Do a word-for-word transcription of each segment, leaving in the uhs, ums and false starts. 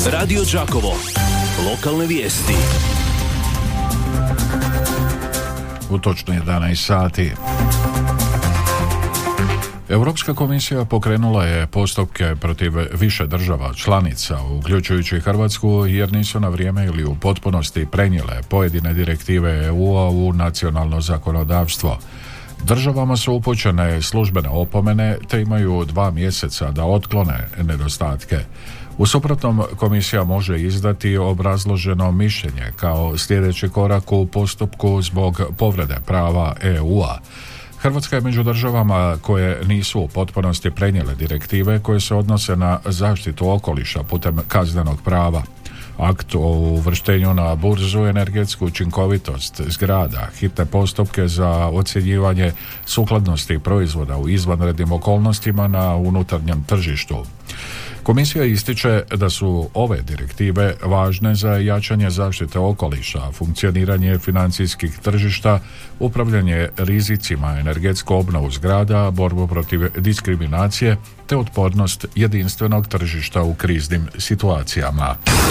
Radio Đakovo. Lokalne vijesti. U točno jedanaest sati. Europska komisija pokrenula je postupke protiv više država članica, uključujući Hrvatsku, jer nisu na vrijeme ili u potpunosti prenijele pojedine direktive E U-a u nacionalno zakonodavstvo. Državama su upućene službene opomene te imaju dva mjeseca da otklone nedostatke. U suprotnom, komisija može izdati obrazloženo mišljenje kao sljedeći korak u postupku zbog povrede prava E U-a. Hrvatska je među državama koje nisu u potpunosti prenijele direktive koje se odnose na zaštitu okoliša putem kaznenog prava. Akt o uvrštenju na burzu, energetsku učinkovitost zgrada, hitne postupke za ocjenjivanje sukladnosti proizvoda u izvanrednim okolnostima na unutarnjem tržištu. Komisija ističe da su ove direktive važne za jačanje zaštite okoliša, funkcioniranje financijskih tržišta, upravljanje rizicima, energetsku obnovu zgrada, borbu protiv diskriminacije te otpornost jedinstvenog tržišta u kriznim situacijama.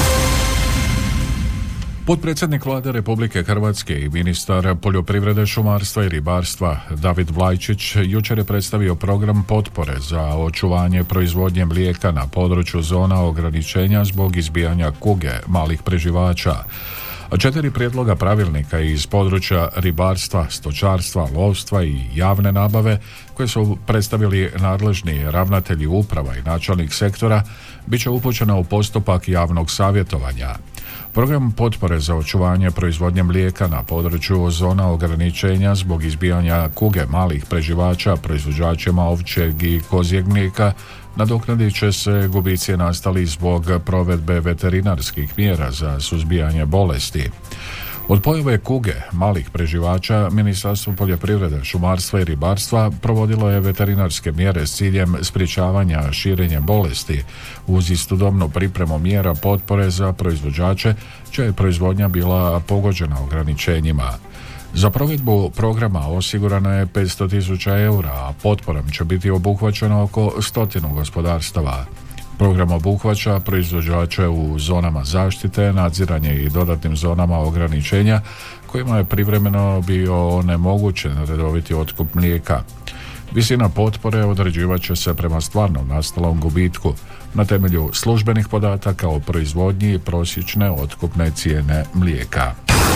Potpredsjednik Vlade Republike Hrvatske i ministar poljoprivrede, šumarstva i ribarstva David Vlajčić jučer je predstavio program potpore za očuvanje proizvodnje mlijeka na području zona ograničenja zbog izbijanja kuge malih preživača. Četiri prijedloga pravilnika iz područja ribarstva, stočarstva, lovstva i javne nabave, koje su predstavili nadležni ravnatelji uprava i načelnik sektora, bit će upućeno u postupak javnog savjetovanja. Program potpore za očuvanje proizvodnje mlijeka na području zona ograničenja zbog izbijanja kuge malih preživača proizvođačima ovčjeg i kozjeg mlijeka nadoknadit će se gubici nastali zbog provedbe veterinarskih mjera za suzbijanje bolesti. Od pojave kuge malih preživača Ministarstvo poljoprivrede, šumarstva i ribarstva provodilo je veterinarske mjere s ciljem sprječavanja širenja bolesti uz istodobnu pripremu mjera potpore za proizvođače čija je proizvodnja bila pogođena ograničenjima. Za provedbu programa osigurano je petsto tisuća eura, a potporom će biti obuhvaćeno oko stotinu gospodarstava. Program obuhvaća proizvođače u zonama zaštite, nadziranje i dodatnim zonama ograničenja kojima je privremeno bio onemogućen redoviti otkup mlijeka. Visina potpore određivat će se prema stvarnom nastalom gubitku na temelju službenih podataka o proizvodnji i prosječne otkupne cijene mlijeka.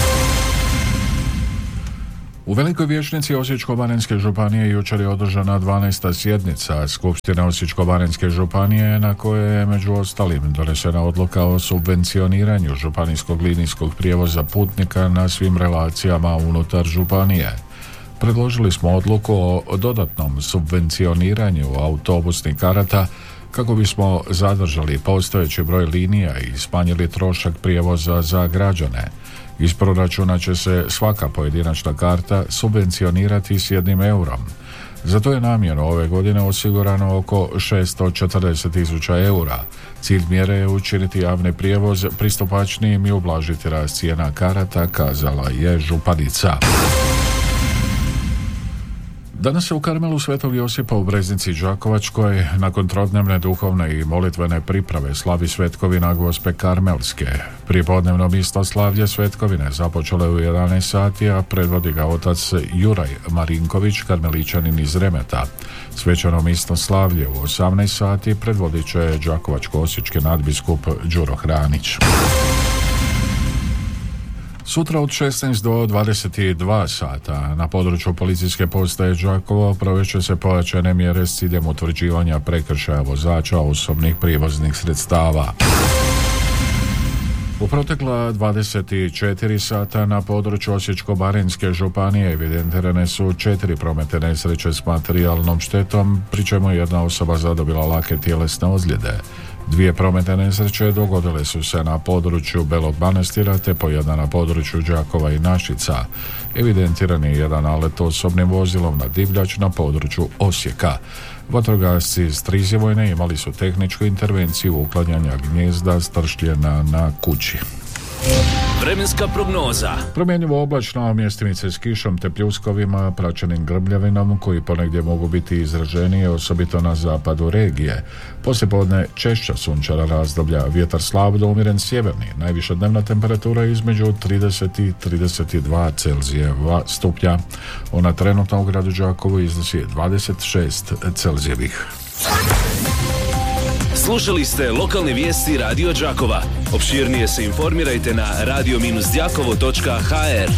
U Velikoj vijećnici Osječko-baranjske županije jučer je održana dvanaesta sjednica Skupštine Osječko-baranjske županije na kojoj je među ostalim donesena odluka o subvencioniranju županijskog linijskog prijevoza putnika na svim relacijama unutar županije. Predložili smo odluku o dodatnom subvencioniranju autobusnih karata kako bismo zadržali postojeći broj linija i smanjili trošak prijevoza za građane. Iz proračuna će se svaka pojedinačna karta subvencionirati s jednim eurom. Za to je namjenu ove godine osigurano oko šesto četrdeset tisuća eura. Cilj mjere je učiniti javni prijevoz pristupačnijim i ublažiti rast cijena karata, kazala je županica. Danas se u Karmelu Svetog Josipa u Breznici Đakovačkoj nakon trodnevne duhovne i molitvene priprave slavi svetkovina Gospe Karmelske. Prijepodnevno mistoslavlje svetkovine započelo je u jedanaest sati, a predvodi ga otac Juraj Marinković, karmeličanin iz Remeta. Svečano mistoslavlje u osamnaest sati predvodit će đakovačko-osječki nadbiskup Đuro Hranić. Sutra od šesnaest do dvadeset dva sata na području policijske postaje Đakovo provest će se pojačane mjere s ciljem utvrđivanja prekršaja vozača osobnih prijevoznih sredstava. U protekla dvadeset četiri sata na području Osječko-baranjske županije evidentirane su četiri prometne nesreće s materijalnom štetom, pri čemu jedna osoba zadobila lake tjelesne ozljede. Dvije prometne nesreće dogodile su se na području Belog Manastira te po jedna na području Đakova i Našica. Evidentiran je jedan nalet osobnim vozilom na divljač na području Osijeka. Vatrogasci iz Strizivojne imali su tehničku intervenciju uklanjanja gnijezda stršljena na kući. Vremenska prognoza. Promjenjivo oblačno, mjestimice s kišom te pljuskovima, praćenim grbljavinom koji ponegdje mogu biti izraženije, osobito na zapadu regije. Poslijepodne češća sunčana razdoblja, vjetar slab do umjeren sjeverni, najviša dnevna temperatura između trideset i trideset dva Celzijeva stupnja. Ona trenutno u gradu Đakovu iznosi dvadeset šest Celzijevih. Slušali ste lokalne vijesti Radio Đakova. Opširnije se informirajte na radio dash đakovo točka ha er.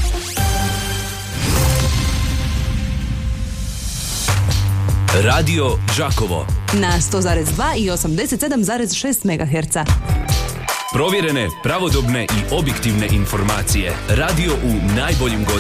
Radio Đakovo na sto zarez dva i osamdeset sedam zarez šest megaherca. Provjerene, pravodobne i objektivne informacije. Radio u najboljim godinama.